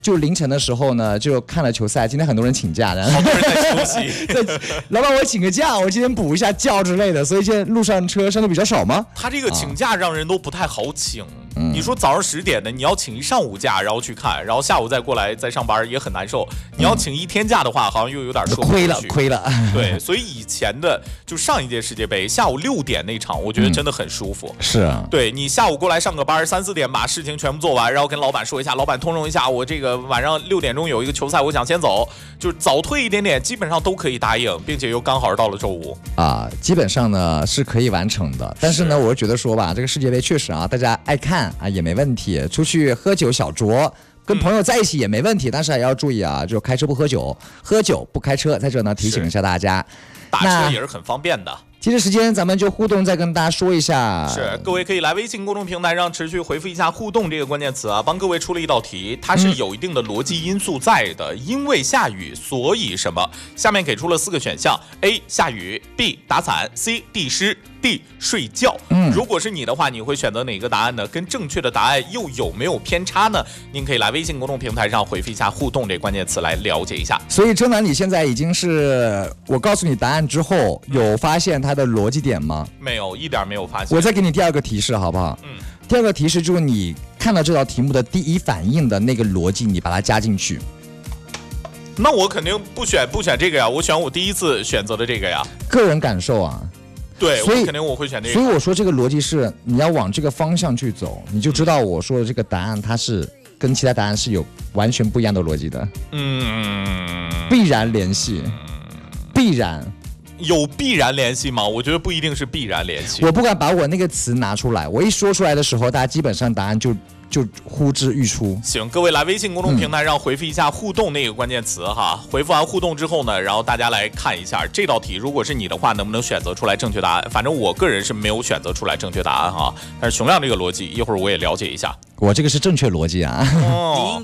就凌晨的时候呢，就看了球赛。今天很多人请假的， 好多人在休息。 老板，我请个假，我今天补一下觉之类的。所以现在路上车相对比较少吗？ 他这个请假让人都不太好请。你说早上10点的，你要请一上午假，然后去看，然后下午再过来再上班也很难受。你要请一天假的话，好像又有点说不过去。 亏了。 对，所以以前的就上一届世界杯下午6点那场，我觉得真的很舒服。 是啊， 对你下午过来上个班，3、4点把事情全部做完，然后跟老板说一下，老板通融一下，我这个晚上6点钟有一个球赛，我想先走，就是早退一点点，基本上都可以答应，并且又刚好到了周五啊，基本上呢是可以完成的。但是呢，我觉得说吧，这个世界杯确实啊，大家爱看啊也没问题，出去喝酒小酌。跟朋友在一起也没问题，但是也要注意啊，就开车不喝酒，喝酒不开车。在这呢提醒一下大家， 打车也是很方便的。 接着时间，咱们就互动，再跟大家说一下。 是，各位可以来微信公众平台上持续回复一下"互动"这个关键词啊，帮各位出了一道题，它是有一定的逻辑因素在的。因为下雨，所以什么？下面给出了4个选项 ：A. 下雨 ；B. 打伞 ；C. 地湿 ；D. 睡觉。如果是你的话，你会选择哪个答案呢？跟正确的答案又有没有偏差呢？您可以来微信公众平台上回复一下"互动"这关键词来了解一下。 所以真南，你现在已经是我告诉你答案之后，有发现它的逻辑点吗？ 没有，一点没有发现。 我再给你第2个提示，好不好？第2个提示就是你看到这道题目的第一反应的那个逻辑，你把它加进去。 那我肯定不选这个呀，我选我第一次选择的这个呀。 个人感受啊。 对，所以肯定我会选这个。 所以我说这个逻辑是你要往这个方向去走，你就知道我说的这个答案它是跟其他答案是有完全不一样的逻辑的。必然联系，必然。 有必然联系吗？我觉得不一定是必然联系。 我不敢把我那个词拿出来，我一说出来的时候，大家基本上答案就呼之欲出。 行，各位来微信公众平台上回复一下"互动"那个关键词哈。回复完"互动"之后呢，然后大家来看一下这道题，如果是你的话，能不能选择出来正确答案？反正我个人是没有选择出来正确答案哈。但是熊亮这个逻辑，一会儿我也了解一下。 我这个是正确逻辑啊。